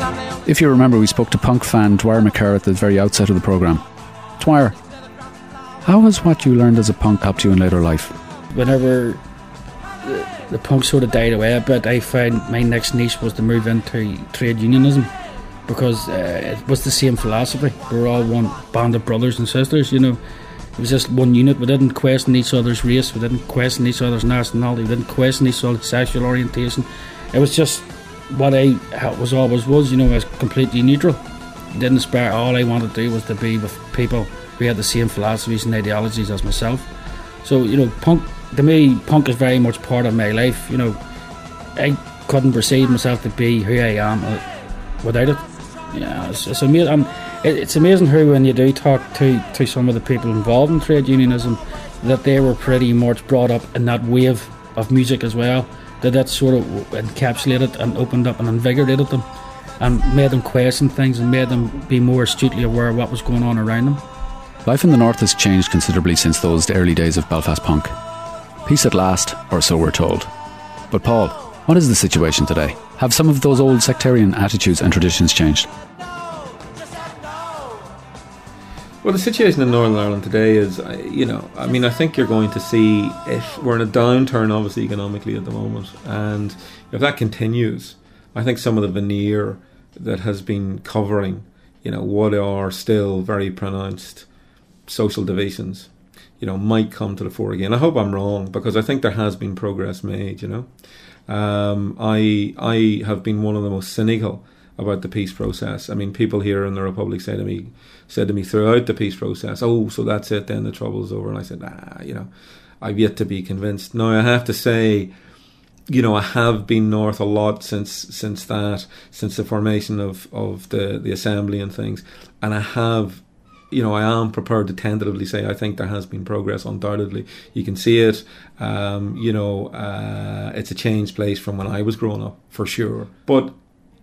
If you remember, we spoke to punk fan Dwyer McCarr at the very outset of the programme. Dwyer, how has what you learned as a punk helped you in later life? Whenever the punk sort of died away a bit, I found my next niche was to move into trade unionism, because it was the same philosophy. We were all one band of brothers and sisters, you know. It was just one unit. We didn't question each other's race, we didn't question each other's nationality, we didn't question each other's sexual orientation. It was just what I always was, you know. I was completely neutral. It didn't aspire. All I wanted to do was to be with people who had the same philosophies and ideologies as myself. So, you know, punk, to me, punk is very much part of my life, you know. I couldn't perceive myself to be who I am without it. Yeah, it's amazing. It's amazing how, when you do talk to some of the people involved in trade unionism, that they were pretty much brought up in that wave of music as well, that sort of encapsulated and opened up and invigorated them and made them question things and made them be more astutely aware of what was going on around them. Life in the North has changed considerably since those early days of Belfast punk. Peace at last, or so we're told. But Paul, what is the situation today? Have some of those old sectarian attitudes and traditions changed? Well, the situation in Northern Ireland today is, I think you're going to see it. We're in a downturn, obviously, economically at the moment. And if that continues, I think some of the veneer that has been covering, what are still very pronounced social divisions, might come to the fore again. I hope I'm wrong, because I think there has been progress made, I have been one of the most cynical about the peace process. I mean, people here in the Republic said to me throughout the peace process, "Oh, so that's it then, the trouble's over." And I said, I've yet to be convinced. Now, I have to say, I have been north a lot since the formation of the assembly and things, and I am prepared to tentatively say I think there has been progress, undoubtedly. You can see it. It's a changed place from when I was growing up, for sure. But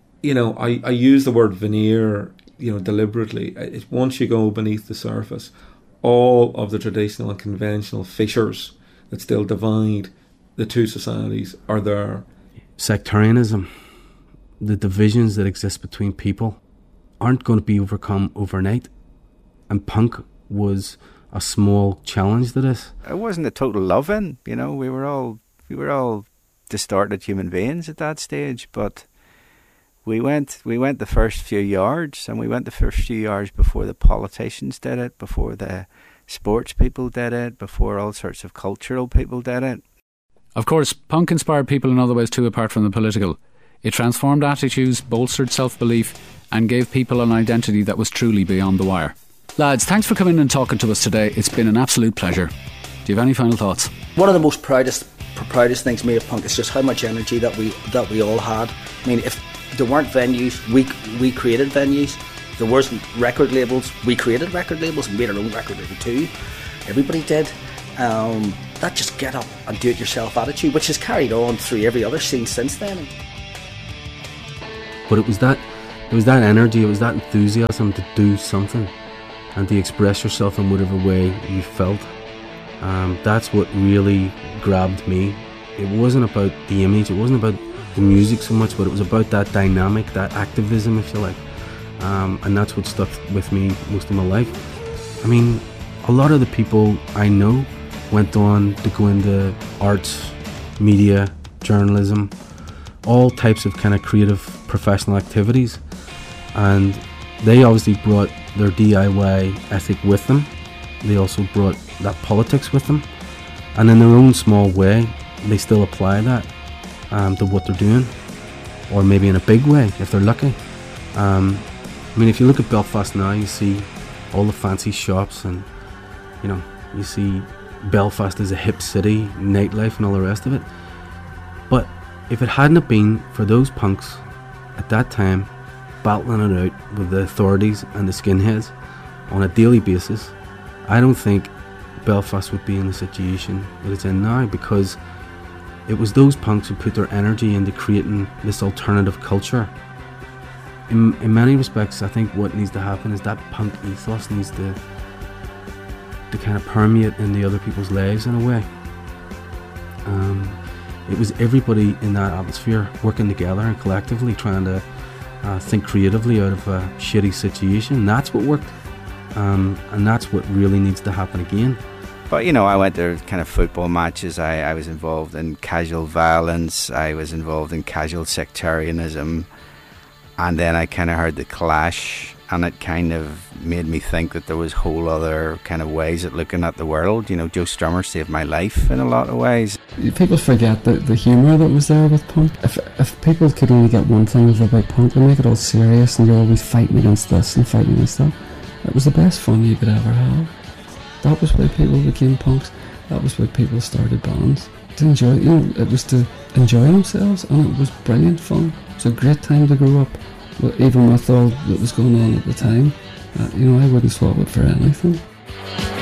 I use the word veneer, deliberately. Once you go beneath the surface, all of the traditional and conventional fissures that still divide the two societies are there. Sectarianism, the divisions that exist between people, aren't going to be overcome overnight. And punk was a small challenge to this. It wasn't a total love-in, we were all distorted human beings at that stage, but we went the first few yards, and we went the first few yards before the politicians did it, before the sports people did it, before all sorts of cultural people did it. Of course, punk inspired people in other ways too, apart from the political. It transformed attitudes, bolstered self-belief, and gave people an identity that was truly beyond the wire. Lads, thanks for coming and talking to us today. It's been an absolute pleasure. Do you have any final thoughts? One of the most proudest things to me of punk is just how much energy that we all had. I mean, if there weren't venues, we created venues. There wasn't record labels, we created record labels and made our own record label too. Everybody did. That just get up and do it yourself attitude, which has carried on through every other scene since then. But it was that energy, it was that enthusiasm to do something and to express yourself in whatever way you felt. That's what really grabbed me. It wasn't about the image, it wasn't about the music so much, but it was about that dynamic, that activism, if you like. And that's what stuck with me most of my life. I mean, a lot of the people I know went on to go into arts, media, journalism, all types of kind of creative professional activities, and they obviously brought their DIY ethic with them. They also brought that politics with them, and in their own small way they still apply that to what they're doing, or maybe in a big way if they're lucky. I mean, if you look at Belfast now, you see all the fancy shops, and you see Belfast as a hip city, nightlife and all the rest of it. But if it hadn't have been for those punks at that time battling it out with the authorities and the skinheads on a daily basis, I don't think Belfast would be in the situation that it's in now, because it was those punks who put their energy into creating this alternative culture. In many respects, I think what needs to happen is that punk ethos needs to kind of permeate into other people's lives in a way. It was everybody in that atmosphere working together and collectively trying to think creatively out of a shitty situation. That's what worked, and that's what really needs to happen again. But, you know, I went to kind of football matches. I was involved in casual violence. I was involved in casual sectarianism. And then I kind of heard the Clash, and it kind of made me think that there was whole other kind of ways of looking at the world. You know, Joe Strummer saved my life in a lot of ways. People forget the humour that was there with punk. If people could only get one thing about punk, they make it all serious and you're always fighting against this and fighting against that. It was the best fun you could ever have. That was why people became punks. That was why people started bands. To enjoy, you know, it was to enjoy themselves, and it was brilliant fun. It was a great time to grow up, even with all that was going on at the time. You know, I wouldn't swap it for anything.